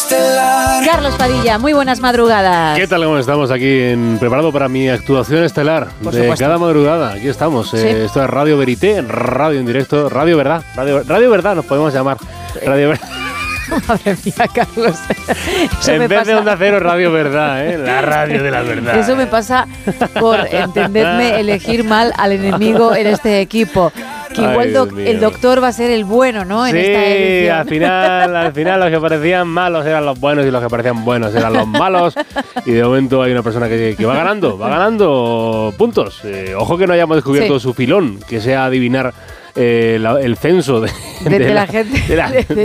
estelar. Carlos Padilla, muy buenas madrugadas. ¿Qué tal? ¿Cómo estamos aquí preparado para mi actuación estelar Por de supuesto. cada madrugada? Aquí estamos. Sí. Esto es Radio Verité, radio en directo, Radio Verdad. Radio Verdad nos podemos llamar. Radio Verdad. Madre mía, Carlos. Eso En me vez pasa. de Onda Cero, Radio Verdad, ¿eh? La radio de la verdad. Eso me pasa por, entendedme, elegir mal al enemigo en este equipo. Que igual Ay, Dios mío. el doctor va a ser el bueno, ¿no? En Sí, esta edición. al final los que parecían malos eran los buenos y los que parecían buenos eran los malos. Y de momento hay una persona que va ganando puntos. Ojo que no hayamos descubierto Sí. su filón, que sea adivinar el censo de la gente. de la gente,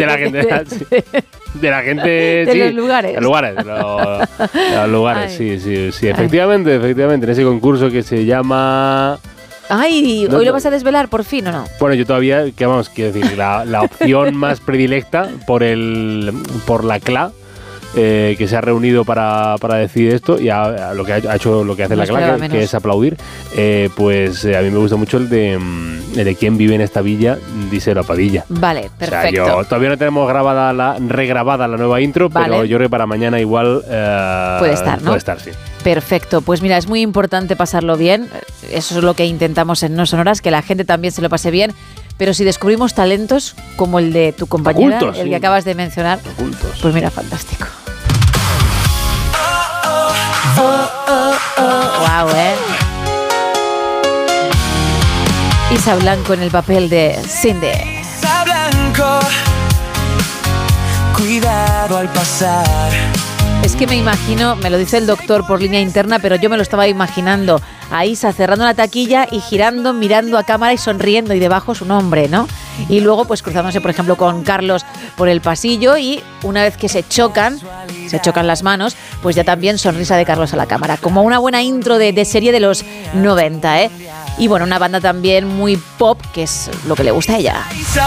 De sí, los lugares. de los lugares, Ay. sí, efectivamente, en ese concurso que se llama... Ay, No, ¿hoy no. lo vas a desvelar por fin o no? Bueno, yo todavía, quiero decir, la opción más predilecta por la CLA, que se ha reunido para decidir esto y lo que ha hecho lo que hace No la esperaba CLA, menos. que es aplaudir, pues a mí me gusta mucho el de quién vive en esta villa, dice la Padilla. Vale, O sea, perfecto. todavía no tenemos regrabada la nueva intro, Vale. pero yo creo que para mañana igual Puede estar, ¿no? Puede estar, sí. Perfecto, pues mira, es muy importante pasarlo bien, eso es lo que intentamos en No Sonoras, que la gente también se lo pase bien, pero si descubrimos talentos como el de tu compañera, Ocultos, el sí. que acabas de mencionar, Ocultos. pues mira, fantástico. Wow, Isa Blanco en el papel de Cindy. Está blanco, cuidado al pasar. Es que me imagino, me lo dice el doctor por línea interna, pero yo me lo estaba imaginando a Isa cerrando la taquilla y girando, mirando a cámara y sonriendo, y debajo su nombre, ¿no? Y luego pues cruzándose, por ejemplo, con Carlos por el pasillo, y una vez que se chocan las manos, pues ya también sonrisa de Carlos a la cámara, como una buena intro de serie de los 90, ¿eh? Y bueno, una banda también muy pop, que es lo que le gusta a ella.